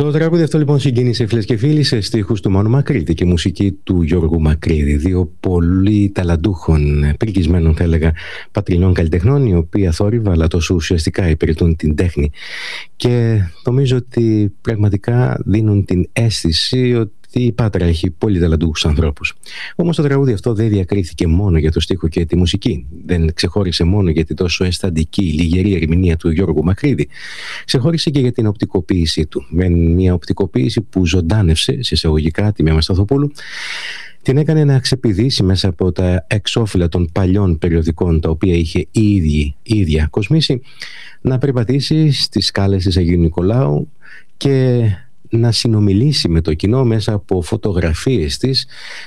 Το τραγούδι αυτό λοιπόν συγκίνησε, φίλες και φίλοι, σε στίχους του Μάνου Μακρύδη και μουσική του Γιώργου Μακρύδη, δύο πολύ ταλαντούχων, πρικισμένων θα έλεγα πατρινών καλλιτεχνών, οι οποίοι αθόρυβα αλλά τόσο ουσιαστικά υπηρετούν την τέχνη και νομίζω ότι πραγματικά δίνουν την αίσθηση ότι η Πάτρα έχει πολύ ταλαντούχους ανθρώπους. Όμως το τραγούδι αυτό δεν διακρίθηκε μόνο για το στίχο και τη μουσική. Δεν ξεχώρισε μόνο για την τόσο αισθαντική, λιγερή ερμηνεία του Γιώργου Μακρύδη. Ξεχώρισε και για την οπτικοποίησή του. Με μια οπτικοποίηση που ζωντάνευσε, σε εισαγωγικά, τη Μέα Σταθοπούλου, την έκανε να ξεπηδήσει μέσα από τα εξώφυλλα των παλιών περιοδικών, τα οποία είχε η ίδια κοσμήσει, να περπατήσει στις σκάλες της Αγίου Νικολάου και να συνομιλήσει με το κοινό μέσα από φωτογραφίες της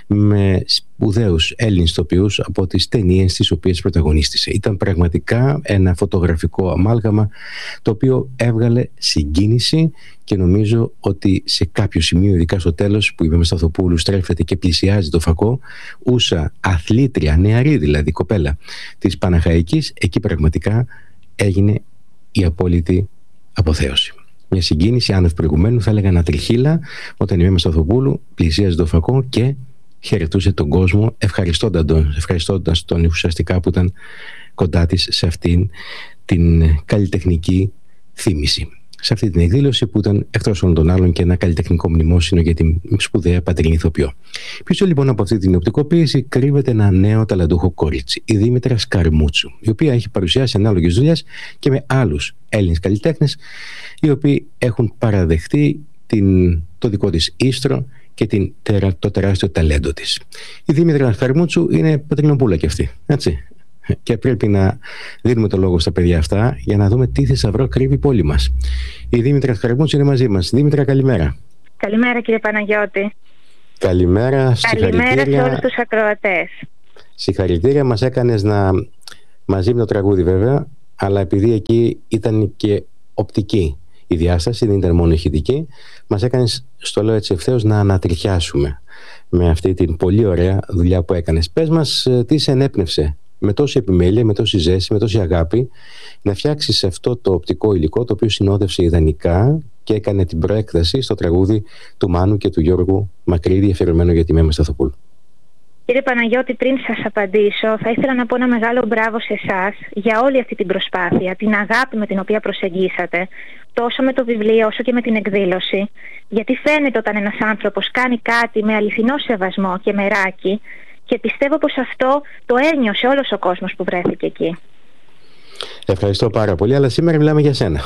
με σπουδαίους Έλληνες ηθοποιούς από τις ταινίες τις οποίες πρωταγωνίστησε. Ήταν πραγματικά ένα φωτογραφικό αμάλγαμα το οποίο έβγαλε συγκίνηση και νομίζω ότι σε κάποιο σημείο, ειδικά στο τέλος που η Μέα Σταθοπούλου στρέφεται και πλησιάζει το φακό, ούσα αθλήτρια, νεαρή δηλαδή κοπέλα της Παναχαϊκής, εκεί πραγματικά έγινε η απόλυτη αποθέωση. Μια συγκίνηση άνευ προηγουμένου, θα έλεγα ανατριχύλα, όταν η Μέα Σταθοπούλου πλησίαζε το φακό και χαιρετούσε τον κόσμο, ευχαριστώντας τον ουσιαστικά που ήταν κοντά της σε αυτήν την καλλιτεχνική θύμηση. Σε αυτή την εκδήλωση που ήταν εκτός όλων των άλλων και ένα καλλιτεχνικό μνημόσυνο για την σπουδαία πατρινή ηθοποιό. Πίσω λοιπόν από αυτή την οπτικοποίηση κρύβεται ένα νέο ταλαντούχο κορίτσι, η Δήμητρα Σκαρμούτσου, η οποία έχει παρουσιάσει ανάλογες δουλειές και με άλλους Έλληνες καλλιτέχνες, οι οποίοι έχουν παραδεχτεί το δικό της ίστρο και το τεράστιο ταλέντο της. Η Δήμητρα Σκαρμούτσου είναι πατρινοπούλα κι αυτή, έτσι. Και πρέπει να δίνουμε το λόγο στα παιδιά αυτά για να δούμε τι θησαυρό κρύβει η πόλη μας. Η Δήμητρα Σκαρμούτσου είναι μαζί μας. Δήμητρα, καλημέρα. Καλημέρα, κύριε Παναγιώτη. Καλημέρα, καλημέρα σε όλους τους ακροατές. Συγχαρητήρια, μας έκανες μαζί με το τραγούδι βέβαια, αλλά επειδή εκεί ήταν και οπτική η διάσταση, δεν ήταν μόνο ηχητική, μας έκανες, στο λέω έτσι ευθέως, να ανατριχιάσουμε με αυτή την πολύ ωραία δουλειά που έκανες. Πες μας τι σε ενέπνευσε με τόση επιμέλεια, με τόση ζέση, με τόση αγάπη, να φτιάξεις αυτό το οπτικό υλικό, το οποίο συνόδευσε ιδανικά και έκανε την προέκταση στο τραγούδι του Μάνου και του Γιώργου Μακρύδη, αφιερωμένο για τη Μέα Σταθοπούλου. Κύριε Παναγιώτη, πριν σας απαντήσω, θα ήθελα να πω ένα μεγάλο μπράβο σε εσάς για όλη αυτή την προσπάθεια, την αγάπη με την οποία προσεγγίσατε, τόσο με το βιβλίο όσο και με την εκδήλωση, γιατί φαίνεται όταν ένας άνθρωπος κάνει κάτι με αληθινό σεβασμό και μεράκι, και πιστεύω πως αυτό το ένιωσε όλος ο κόσμος που βρέθηκε εκεί. Ευχαριστώ πάρα πολύ, αλλά σήμερα μιλάμε για σένα.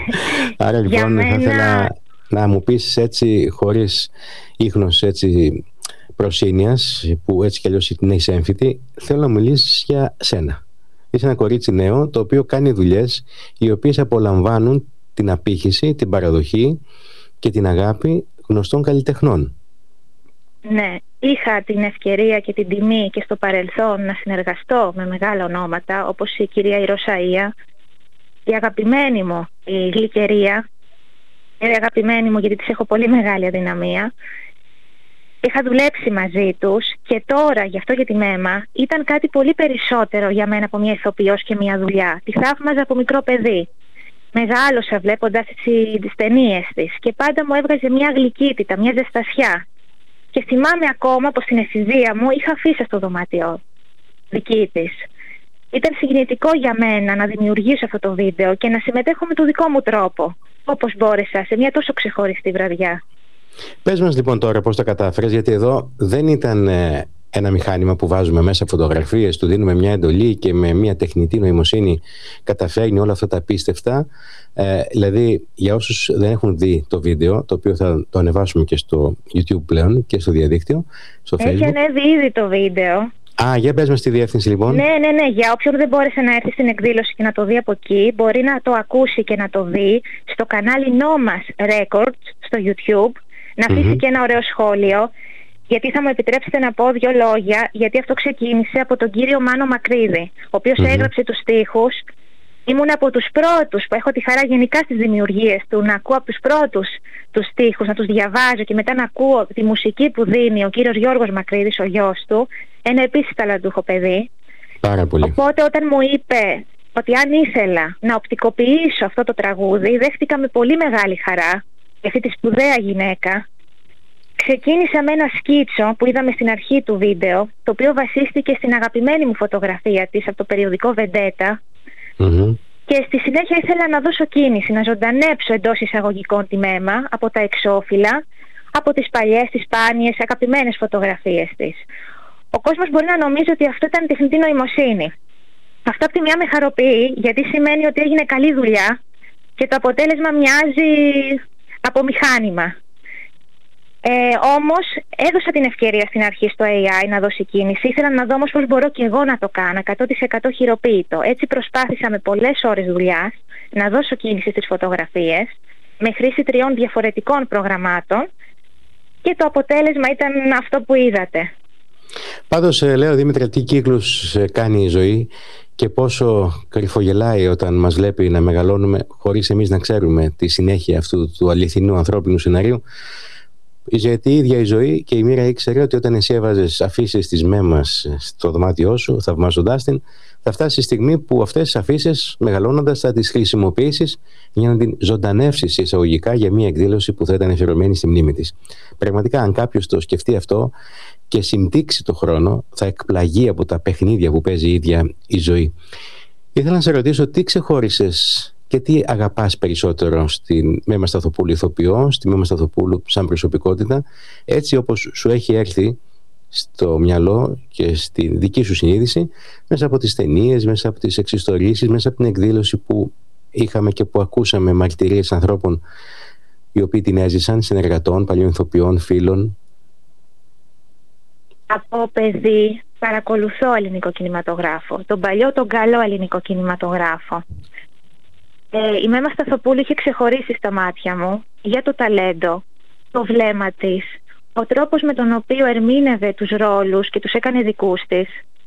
Άρα λοιπόν θα ήθελα να μου πεις έτσι, χωρίς ίχνος έτσι προσύνοιας, που έτσι κι αλλιώς την έχεις έμφυτη, θέλω να μιλήσεις για σένα. Είσαι ένα κορίτσι νέο, το οποίο κάνει δουλειές οι οποίες απολαμβάνουν την απήχηση, την παραδοχή και την αγάπη γνωστών καλλιτεχνών. Ναι, είχα την ευκαιρία και την τιμή και στο παρελθόν να συνεργαστώ με μεγάλα ονόματα, όπως η κυρία Ιροσαΐα, η αγαπημένη μου η Γλυκερία, η αγαπημένη μου γιατί της έχω πολύ μεγάλη αδυναμία. Είχα δουλέψει μαζί τους και τώρα γι' αυτό για τη Μέμα ήταν κάτι πολύ περισσότερο για μένα από μια ηθοποιός και μια δουλειά. Τη θαύμαζα από μικρό παιδί. Μεγάλωσα βλέποντας τις ταινίες της και πάντα μου έβγαζε μια γλυκύτητα, μια ζεστασιά. Και θυμάμαι ακόμα πως στην εφηβεία μου είχα αφήσει στο δωμάτιο δική της. Ήταν συγκινητικό για μένα να δημιουργήσω αυτό το βίντεο και να συμμετέχω με το δικό μου τρόπο, όπως μπόρεσα, σε μια τόσο ξεχωριστή βραδιά. Πες μας λοιπόν τώρα πώς το κατάφερες, γιατί εδώ δεν ήταν ένα μηχάνημα που βάζουμε μέσα φωτογραφίες, του δίνουμε μια εντολή και με μια τεχνητή νοημοσύνη καταφέρνει όλα αυτά τα απίστευτα. Δηλαδή για όσους δεν έχουν δει το βίντεο, το οποίο θα το ανεβάσουμε και στο YouTube πλέον και στο διαδίκτυο, στο Facebook. Έχει ανέβει ήδη το βίντεο. Για πες μας τη διεύθυνση λοιπόν. Ναι, για όποιον δεν μπόρεσε να έρθει στην εκδήλωση και να το δει από εκεί, μπορεί να το ακούσει και να το δει στο κανάλι Nomas Records στο YouTube, να αφήσει και ένα ωραίο σχόλιο. Γιατί θα μου επιτρέψετε να πω δύο λόγια, γιατί αυτό ξεκίνησε από τον κύριο Μάνο Μακρύδη, ο οποίος έγραψε τους στίχους. Ήμουν από τους πρώτους που έχω τη χαρά γενικά στις δημιουργίες του να ακούω από τους πρώτους τους στίχους, να τους διαβάζω και μετά να ακούω τη μουσική που δίνει ο κύριος Γιώργος Μακρύδης, ο γιος του, ένα επίσης ταλαντούχο παιδί. Πάρα πολύ. Οπότε όταν μου είπε ότι αν ήθελα να οπτικοποιήσω αυτό το τραγούδι, δέχτηκα με πολύ μεγάλη χαρά. αυτή τη σπουδαία γυναίκα, ξεκίνησα με ένα σκίτσο που είδαμε στην αρχή του βίντεο, το οποίο βασίστηκε στην αγαπημένη μου φωτογραφία της από το περιοδικό Βεντέτα. Και στη συνέχεια ήθελα να δώσω κίνηση, να ζωντανέψω εντός εισαγωγικών τη Μέμα από τα εξώφυλλα, από τις παλιές, τις σπάνιες, αγαπημένες φωτογραφίες της. Ο κόσμος μπορεί να νομίζει ότι αυτό ήταν τεχνητή νοημοσύνη. Αυτό από τη μια με χαροποιεί, γιατί σημαίνει ότι έγινε καλή δουλειά και το αποτέλεσμα μοιάζει από μηχάνημα. Όμως έδωσα την ευκαιρία στην αρχή στο AI να δώσει κίνηση. Ήθελα να δω όμως πώς μπορώ και εγώ να το κάνω 100% χειροποίητο. Έτσι προσπάθησα με πολλές ώρες δουλειάς να δώσω κίνηση στις φωτογραφίες με χρήση 3 διαφορετικών προγραμμάτων και το αποτέλεσμα ήταν αυτό που είδατε. Πάντως, λέω Δήμητρα, τι κύκλους κάνει η ζωή και πόσο κρυφογελάει όταν μας βλέπει να μεγαλώνουμε χωρίς εμείς να ξέρουμε τη συνέχεια αυτού του αληθινού ανθρώπινου σενάριου. Γιατί η ίδια η ζωή και η μοίρα ήξερε ότι όταν εσύ έβαζες αφήσεις της Μέμας στο δωμάτιό σου, θαυμάζοντάς την, θα φτάσει η στιγμή που αυτές τις αφήσεις, μεγαλώνοντας, θα τις χρησιμοποιήσεις για να την ζωντανεύσεις εισαγωγικά για μια εκδήλωση που θα ήταν αφιερωμένη στη μνήμη της. Πραγματικά, αν κάποιος το σκεφτεί αυτό και συμπτύξει το χρόνο, θα εκπλαγεί από τα παιχνίδια που παίζει η ίδια η ζωή. Ήθελα να σε ρωτήσω, τι ξεχώρισες και τι αγαπάς περισσότερο στη Μέμα Σταθοπούλου ηθοποιό, στη Μέμα Σταθοπούλου σαν προσωπικότητα, έτσι όπως σου έχει έρθει στο μυαλό και στη δική σου συνείδηση, μέσα από τις ταινίες, μέσα από τις εξιστορήσεις, μέσα από την εκδήλωση που είχαμε και που ακούσαμε μαρτυρίες ανθρώπων οι οποίοι την έζησαν, συνεργατών, παλιών ηθοποιών, φίλων. Από παιδί παρακολουθώ ελληνικό κινηματογράφο, τον παλιό, τον καλό ελληνικό κινηματογράφο. Η Μέμα Σταθοπούλου είχε ξεχωρίσει στα μάτια μου για το ταλέντο, το βλέμμα της, ο τρόπος με τον οποίο ερμήνευε τους ρόλους και τους έκανε δικούς της.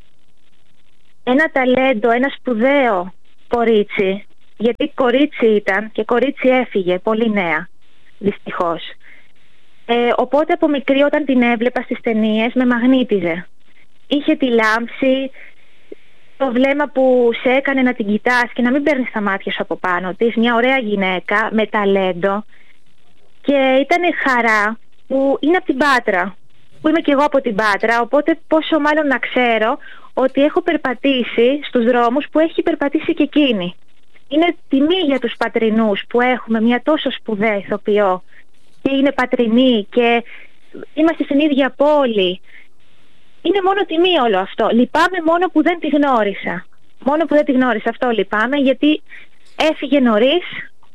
Ένα ταλέντο, ένα σπουδαίο κορίτσι, γιατί κορίτσι ήταν και κορίτσι έφυγε πολύ νέα, δυστυχώς. Οπότε από μικρή όταν την έβλεπα στις ταινίες με μαγνήτιζε. Είχε τη λάμψη, το βλέμμα που σε έκανε να την κοιτάς και να μην παίρνεις τα μάτια σου από πάνω της. Μια ωραία γυναίκα με ταλέντο και ήταν χαρά που είναι από την Πάτρα, που είμαι και εγώ από την Πάτρα, οπότε πόσο μάλλον να ξέρω ότι έχω περπατήσει στους δρόμους που έχει περπατήσει και εκείνη. Είναι τιμή για τους πατρινούς που έχουμε μια τόσο σπουδαία ηθοποιό και είναι πατρινή και είμαστε στην ίδια πόλη. Είναι μόνο τιμή όλο αυτό. Λυπάμαι μόνο που δεν τη γνώρισα. Μόνο που δεν τη γνώρισα, αυτό λυπάμαι, γιατί έφυγε νωρίς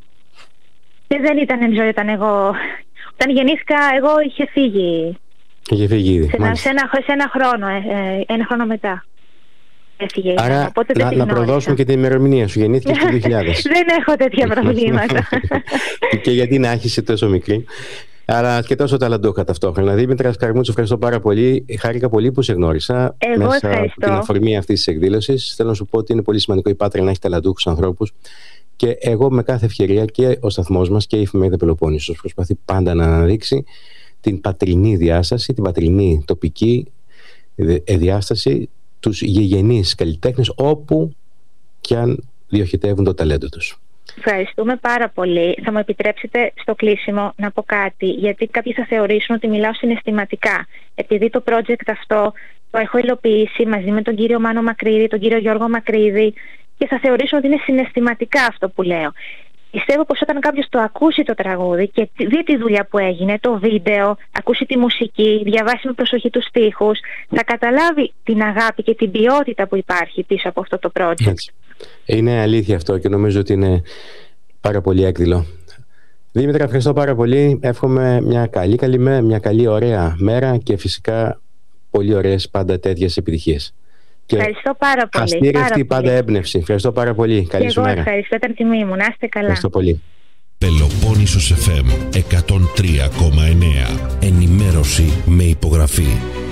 και δεν ήταν εν ζωή όταν γεννήθηκα εγώ είχε φύγει. Είχε φύγει ήδη. Σε ένα χρόνο, ένα χρόνο μετά. Έφυγε. Άρα οπότε να προδώσουμε και την ημερομηνία σου. Γεννήθηκε το 2000. Δεν έχω τέτοια προβλήματα. Και γιατί να έχεις τόσο μικρή. Αλλά και τόσο ταλαντούχα ταυτόχρονα. Δήμητρα Σκαρμούτσου, ευχαριστώ πάρα πολύ. Χάρηκα πολύ που σε γνώρισα. Εγώ μέσα ευχαριστώ. από την αφορμή αυτή τη εκδήλωση. Θέλω να σου πω ότι είναι πολύ σημαντικό η Πάτρα να έχει ταλαντούχους ανθρώπους. Και εγώ με κάθε ευκαιρία και ο σταθμός μας και η εφημερίδα Πελοπόννησος προσπαθεί πάντα να αναδείξει την πατρινή διάσταση, την πατρινή τοπική διάσταση, τους γηγενείς καλλιτέχνες όπου και αν διοχετεύουν το ταλέντο τους. Ευχαριστούμε πάρα πολύ. Θα μου επιτρέψετε στο κλείσιμο να πω κάτι, γιατί κάποιοι θα θεωρήσουν ότι μιλάω συναισθηματικά. Επειδή το project αυτό το έχω υλοποιήσει μαζί με τον κύριο Μάνο Μακρύδη, τον κύριο Γιώργο Μακρύδη, και θα θεωρήσουν ότι είναι συναισθηματικά αυτό που λέω. Πιστεύω πως όταν κάποιος το ακούσει το τραγούδι και δει τη δουλειά που έγινε, το βίντεο, ακούσει τη μουσική, διαβάσει με προσοχή τους στίχους, θα καταλάβει την αγάπη και την ποιότητα που υπάρχει πίσω από αυτό το project. Έτσι. Είναι αλήθεια αυτό και νομίζω ότι είναι πάρα πολύ έκδηλο. Δήμητρα, ευχαριστώ πάρα πολύ. Εύχομαι μια καλή ωραία μέρα και φυσικά πολύ ωραίες πάντα τέτοιες επιτυχίες. Ευχαριστώ πάρα πολύ. Αστήρευτη πάντα έμπνευση. Ευχαριστώ πάρα πολύ. Καλή σου μέρα. Εγώ ευχαριστώ, ήταν τιμή μου. Να είστε καλά. Ευχαριστώ πολύ. Πελοπόννησος FM 103,9. Ενημέρωση με υπογραφή.